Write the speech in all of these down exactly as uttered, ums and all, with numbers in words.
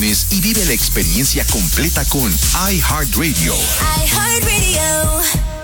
millones y vive la experiencia completa con iHeartRadio. iHeartRadio.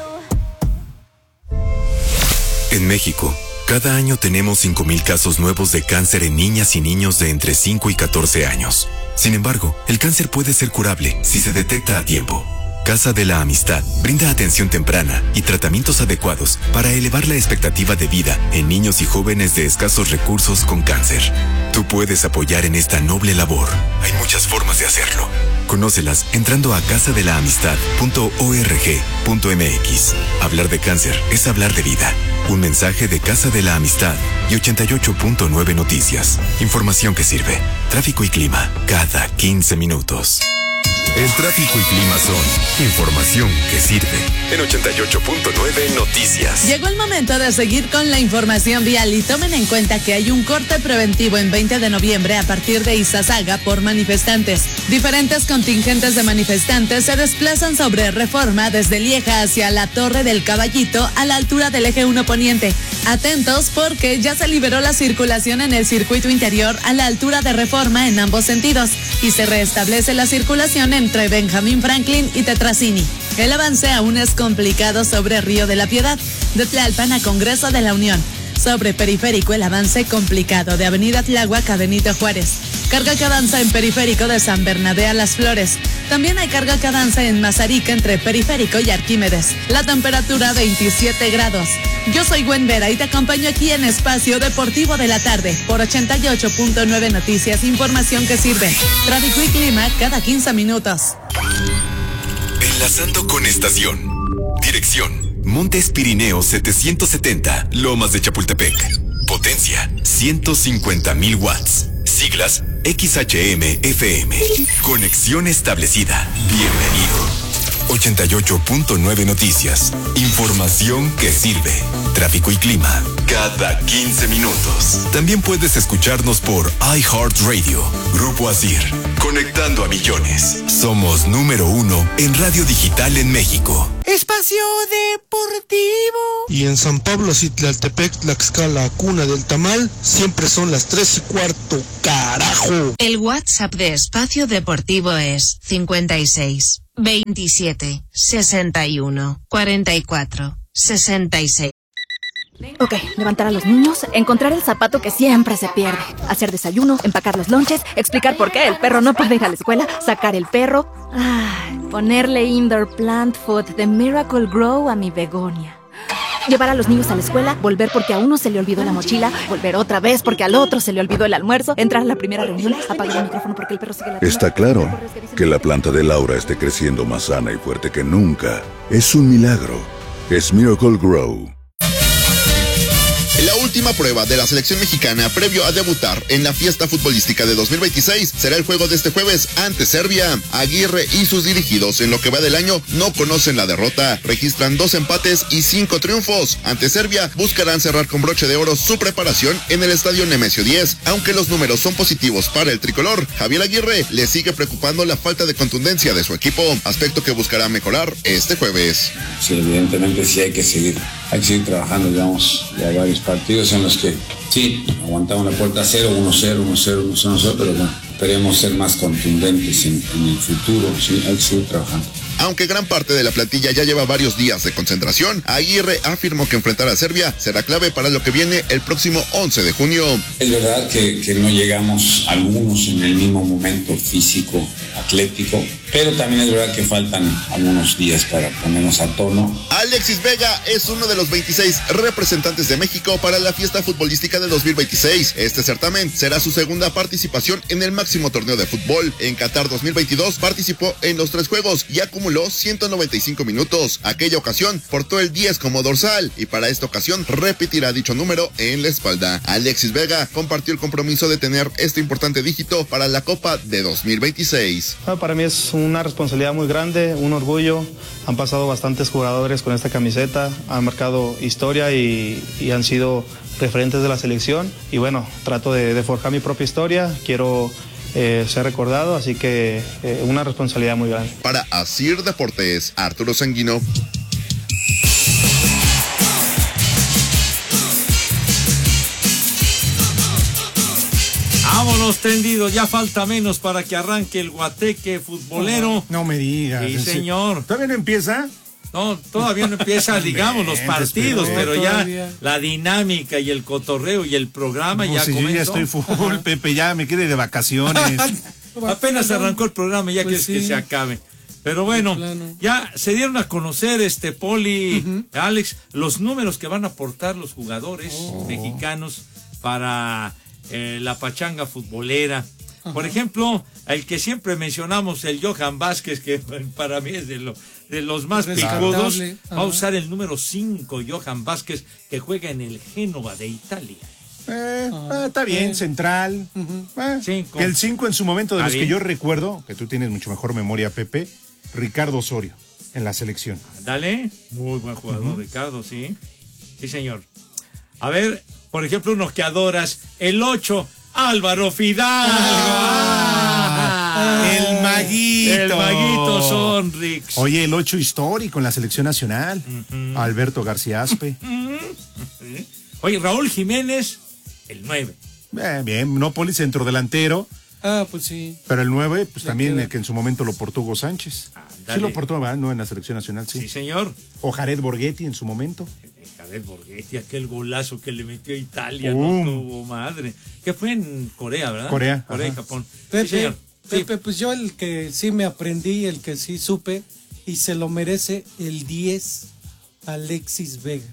En México, cada año tenemos cinco mil casos nuevos de cáncer en niñas y niños de entre cinco y catorce años. Sin embargo, el cáncer puede ser curable si se detecta a tiempo. Casa de la Amistad brinda atención temprana y tratamientos adecuados para elevar la expectativa de vida en niños y jóvenes de escasos recursos con cáncer. Tú puedes apoyar en esta noble labor. Hay muchas formas de hacerlo. Conócelas entrando a casa de la amistad punto org punto m x. Hablar de cáncer es hablar de vida. Un mensaje de Casa de la Amistad y ochenta y ocho punto nueve Noticias. Información que sirve. Tráfico y clima cada quince minutos. El tráfico y clima son información que sirve. En ochenta y ocho punto nueve Noticias. Llegó el momento de seguir con la información vial y tomen en cuenta que hay un corte preventivo en veinte de noviembre a partir de Izazaga por manifestantes. Diferentes contingentes de manifestantes se desplazan sobre Reforma desde Lieja hacia la Torre del Caballito a la altura del eje uno Poniente. Atentos porque ya se liberó la circulación en el circuito interior a la altura de Reforma en ambos sentidos y se restablece la circulación entre Benjamín Franklin y Tetracini. El avance aún es complicado sobre Río de la Piedad, de Tlalpan a Congreso de la Unión. Sobre Periférico, el avance complicado de Avenida Tláhuac a Benito Juárez. Carga que avanza en Periférico de San Bernabé a Las Flores. También hay carga que avanza en Mazarik entre Periférico y Arquímedes. La temperatura veintisiete grados. Yo soy Gwen Vera y te acompaño aquí en Espacio Deportivo de la Tarde por ochenta y ocho punto nueve Noticias, información que sirve. Tráfico y clima cada quince minutos. Enlazando con estación. Dirección: Montes Pirineos setecientos setenta, Lomas de Chapultepec. Potencia: ciento cincuenta mil watts. Siglas: X H M F M. Conexión establecida. Bienvenido. ochenta y ocho punto nueve Noticias. Información que sirve. Tráfico y clima cada quince minutos. También puedes escucharnos por iHeartRadio. Grupo Asir. Conectando a millones. Somos número uno en radio digital en México. Espacio Deportivo. Y en San Pablo, Citlaltepec, Tlaxcala, cuna del tamal, siempre son las tres y cuarto, carajo. El WhatsApp de Espacio Deportivo es cincuenta y seis, veintisiete, sesenta y uno, cuarenta y cuatro, sesenta y seis. Ok, levantar a los niños, encontrar el zapato que siempre se pierde, hacer desayuno, empacar los lonches, explicar por qué el perro no puede ir a la escuela, sacar el perro, ah, ponerle indoor plant food de Miracle Grow a mi begonia. Llevar a los niños a la escuela, volver porque a uno se le olvidó la mochila, volver otra vez porque al otro se le olvidó el almuerzo, entrar a la primera reunión, apagar el micrófono porque el perro sigue la... Está claro que la planta de Laura esté creciendo más sana y fuerte que nunca. Es un milagro. Es Miracle Grow. La última prueba de la selección mexicana previo a debutar en la fiesta futbolística de dos mil veintiséis será el juego de este jueves ante Serbia. Aguirre y sus dirigidos en lo que va del año no conocen la derrota. Registran dos empates y cinco triunfos. Ante Serbia buscarán cerrar con broche de oro su preparación en el estadio Nemesio diez. Aunque los números son positivos para el tricolor, Javier Aguirre le sigue preocupando la falta de contundencia de su equipo, aspecto que buscará mejorar este jueves. Sí, evidentemente sí hay que seguir, hay que seguir trabajando, digamos, ya varios partidos en los que sí, aguantamos la puerta a cero, uno cero, uno cero, uno cero, pero bueno, esperemos ser más contundentes en, en el futuro, sí, hay que seguir trabajando. Aunque gran parte de la plantilla ya lleva varios días de concentración, Aguirre afirmó que enfrentar a Serbia será clave para lo que viene el próximo once de junio. Es verdad que, que no llegamos algunos en el mismo momento físico, atlético, pero también es verdad que faltan algunos días para ponernos a tono. Alexis Vega es uno de los veintiséis representantes de México para la fiesta futbolística de dos mil veintiséis. Este certamen será su segunda participación en el máximo torneo de fútbol. En Qatar dos mil veintidós participó en los tres juegos y acumuló ciento noventa y cinco minutos. Aquella ocasión portó el diez como dorsal y para esta ocasión repetirá dicho número en la espalda. Alexis Vega compartió el compromiso de tener este importante dígito para la Copa de dos mil veintiséis. Bueno, para mí es una responsabilidad muy grande, un orgullo. Han pasado bastantes jugadores con esta camiseta, han marcado historia y, y han sido referentes de la selección. Y bueno, trato de, de forjar mi propia historia. Quiero Eh, ser recordado, así que eh, una responsabilidad muy grande. Para Asir Deportes, Arturo Sanguino. Vámonos Vámonos tendidos, ya falta menos para que arranque el guateque futbolero. No, no me digas. Sí, señor. ¿Todavía no empieza? No, todavía no empieza, digamos, los partidos, pero, pero ya todavía. La dinámica y el cotorreo y el programa no, ya si comenzó. Yo ya estoy full, Pepe, ya me quedé de vacaciones. Apenas arrancó el programa y ya pues quieres sí. que se acabe. Pero bueno, ya se dieron a conocer, este Poli, uh-huh. Alex, los números que van a aportar los jugadores oh. mexicanos para eh, la pachanga futbolera. Uh-huh. Por ejemplo, el que siempre mencionamos, el Johan Vázquez, que para mí es de, lo, de los más picudos, uh-huh. va a usar el número cinco, Johan Vázquez, que juega en el Génova de Italia. Eh, uh, ah, está bien, eh. central. Uh-huh. eh, cinco. Que el cinco en su momento, de los bien. que yo recuerdo, que tú tienes mucho mejor memoria, Pepe, Ricardo Osorio, en la selección. Dale, muy buen jugador, uh-huh. Ricardo, sí. Sí, señor. A ver, por ejemplo, uno que adoras, el ocho, Álvaro Fidalgo. Ah, ah, el maguito. El maguito Sonrix. Oye, el ocho histórico en la selección nacional. Uh-huh. Alberto García Aspe. Uh-huh. Oye, Raúl Jiménez, el nueve. Eh, bien, no Poli, centro delantero. Ah, pues sí. Pero el nueve, pues Le también el que en su momento lo portó Hugo Sánchez. Ah, sí lo portó, ¿verdad? No en la selección nacional, sí. Sí, señor. O Jared Borghetti en su momento. Jared Borghetti, aquel golazo que le metió a Italia, uh. no tuvo madre. Que fue en Corea, ¿verdad? Corea. Corea Ajá. y Japón. Pepe, sí, señor. Pepe, sí. pues yo el que sí me aprendí, el que sí supe, y se lo merece el diez, Alexis Vega.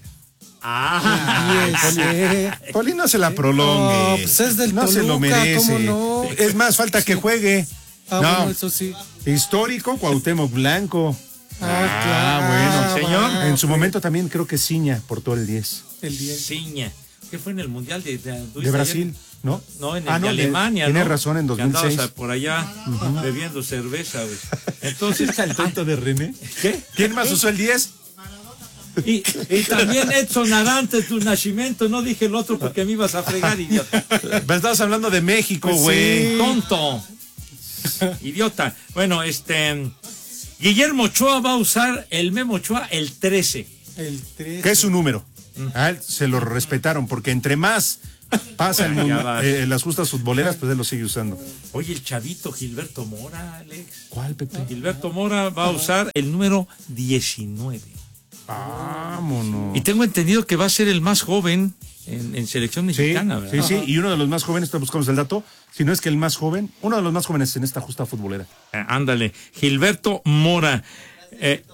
Ah, diez, eh. Poli no se la prolongue. No, pues es del no Toluca, se lo merece. ¿cómo no? Es más, falta sí. que juegue. Ah, no. bueno, eso sí. Histórico, Cuauhtémoc Blanco. Ah, claro. bueno, señor. En su momento también creo que Ciña portó el diez. El diez. Ciña. ¿Qué fue en el Mundial de, de, de Brasil? ¿No? No, en el ah, no, de Alemania, Tienes ¿no? razón, en dos mil seis. Que por allá uh-huh. bebiendo cerveza, güey. Entonces, ¿está el tonto de René? ¿Qué? ¿Quién más usó el diez? Y, y también Edson Arantes, tu nacimiento, no dije el otro porque me ibas a fregar, idiota. Me estabas hablando de México, güey. Pues sí. Tonto. Idiota. Bueno, este... Guillermo Ochoa va a usar el Memo Ochoa el trece. El trece. ¿Qué es su número? Uh-huh. A él se lo respetaron, porque entre más pasa el mundo, eh, las justas futboleras, pues él lo sigue usando. Oye, el chavito Gilberto Mora, Alex. ¿Cuál, Pepe? Gilberto Mora va a usar el número diecinueve. Vámonos. Y tengo entendido que va a ser el más joven en, en selección mexicana, sí, ¿verdad? Sí, sí, y uno de los más jóvenes, buscamos el dato, si no es que el más joven, uno de los más jóvenes en esta justa futbolera. Eh, ándale, Gilberto Mora. Eh,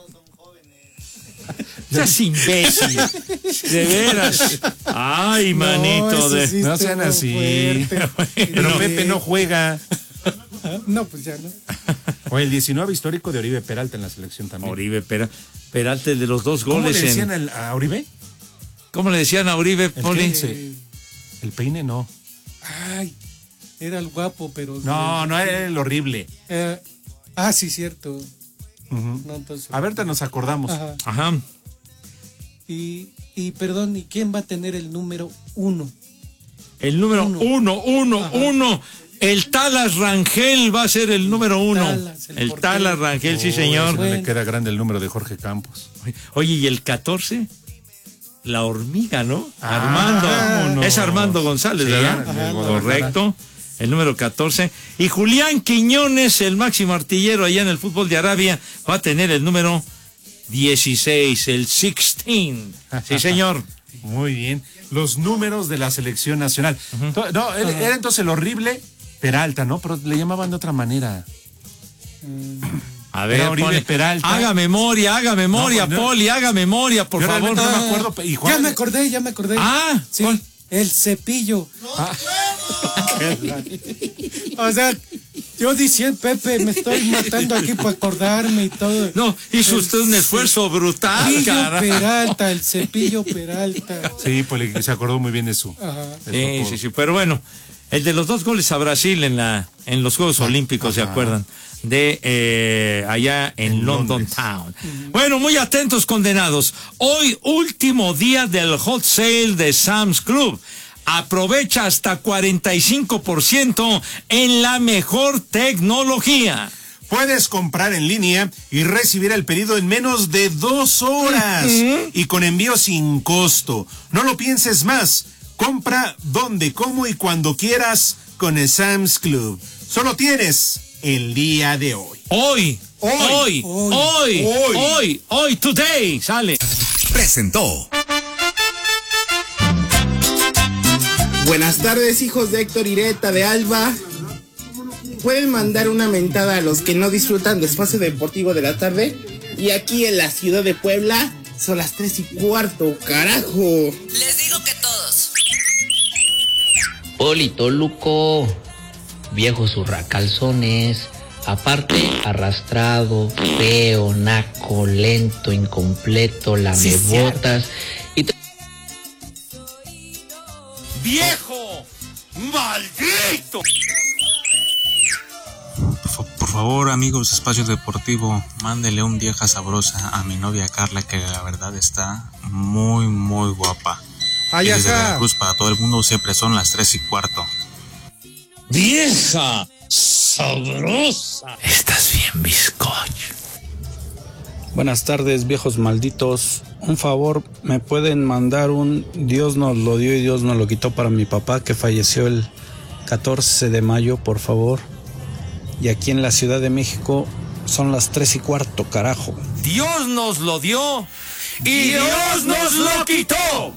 seas imbécil, de veras. Ay, no, manito, de... no sean así. Pero no, Pepe no juega. No, pues ya no. O el diecinueve histórico de Oribe Peralta en la selección también. Oribe Peralta, Peralta de los dos goles. ¿Cómo le decían en... el, a Oribe? ¿Cómo le decían a Oribe, el Poli? El, el peine no. Ay, era el guapo, pero... No, no era el horrible. Eh, ah, sí, cierto. Uh-huh. No, entonces... A ver, te nos acordamos. Ajá. Ajá. Y, y perdón, ¿y quién va a tener el número uno? El número uno, uno, uno, Ajá. uno. El Talas Rangel va a ser el número uno. Talas, el el Talas Rangel, oh, sí, señor. Bueno. Le queda grande el número de Jorge Campos. Oye, ¿y el catorce? La hormiga, ¿no? Ah, Armando. Vámonos. Es Armando González, sí, ¿verdad? Ajá, correcto. El número catorce. Y Julián Quiñones, el máximo artillero allá en el fútbol de Arabia, va a tener el número dieciséis, el dieciséis. Sí, señor. Muy bien. Los números de la selección nacional. Uh-huh. No, era, era entonces el horrible Peralta, ¿no? Pero le llamaban de otra manera. A ver, Oribe Peralta. Haga memoria, haga memoria, no, no, Poli, haga memoria, por favor. No me acuerdo. ¿Y ya me acordé, ya me acordé. Ah, sí. ¿Cuál? El Cepillo. No, ah. O sea, yo decía, Pepe, me estoy matando aquí para acordarme y todo. No, hizo el usted un esfuerzo brutal, Cepillo Peralta, el Cepillo Peralta. Sí, pues se acordó muy bien de eso. Ajá. Sí, sí, sí, pero bueno, el de los dos goles a Brasil en la en los Juegos Olímpicos, ¿se acuerdan? De eh, allá en, en London Londres. Town. Uh-huh. Bueno, muy atentos, condenados. Hoy, último día del hot sale de Sam's Club. Aprovecha hasta cuarenta y cinco por ciento en la mejor tecnología. Puedes comprar en línea y recibir el pedido en menos de dos horas uh-huh. y con envío sin costo. No lo pienses más. Compra donde, cómo y cuando quieras con el Sam's Club. Solo tienes el día de hoy. Hoy, hoy, hoy, hoy, hoy, hoy, hoy, today, sale. Presentó. Buenas tardes, hijos de Héctor Ireta de Alba. Pueden mandar una mentada a los que no disfrutan de Espacio Deportivo de la tarde. Y aquí en la ciudad de Puebla son las tres y cuarto, carajo. Les digo que todos. Polito Luco, viejos zurracalzones, aparte arrastrado, feo, naco, lento, incompleto, lamebotas y t- ¡viejo! ¡Maldito! Por favor, amigos de Espacio Deportivo, mándele un vieja sabrosa a mi novia Carla, que la verdad está muy, muy guapa. Ay, y desde acá. Veracruz para todo el mundo siempre son las tres y cuarto. ¡Vieja! ¡Sabrosa! Estás bien, bizcocho. Buenas tardes, viejos malditos. Un favor, ¿me pueden mandar un Dios nos lo dio y Dios nos lo quitó para mi papá que falleció el catorce de mayo, por favor? Y aquí en la Ciudad de México son las tres y cuarto, carajo. Dios nos lo dio y Dios nos lo quitó.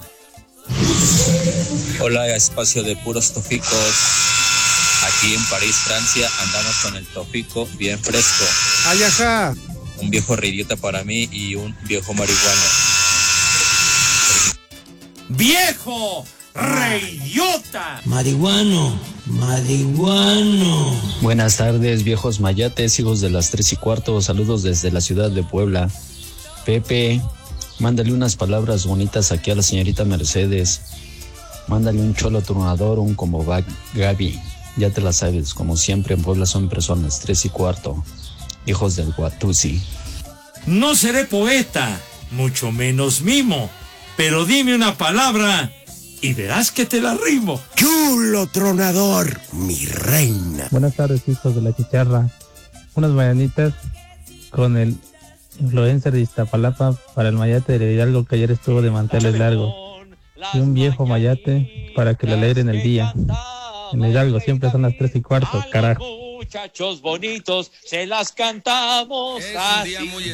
Hola, espacio de puros toficos. Aquí en París, Francia, andamos con el tofico bien fresco. Ay, ajá. Un viejo reidiota para mí y un viejo marihuano. ¡Viejo reidiota! Marihuano, marihuano. Buenas tardes, viejos mayates, hijos de las tres y cuarto. Saludos desde la ciudad de Puebla. Pepe, mándale unas palabras bonitas aquí a la señorita Mercedes. Mándale un cholo tronador, un como Gaby. Ya te la sabes, como siempre en Puebla son personas, tres y cuarto. Hijos del Guatusi. No seré poeta, mucho menos mimo, pero dime una palabra y verás que te la rimo. Chulo tronador, mi reina. Buenas tardes, hijos de la chicharra. Unas mañanitas con el influencer de Iztapalapa para el mayate de Hidalgo que ayer estuvo de manteles largos. Y un viejo mayate para que le alegren el día. En Hidalgo siempre son las tres y cuarto, carajo. Muchachos bonitos, se las cantamos así.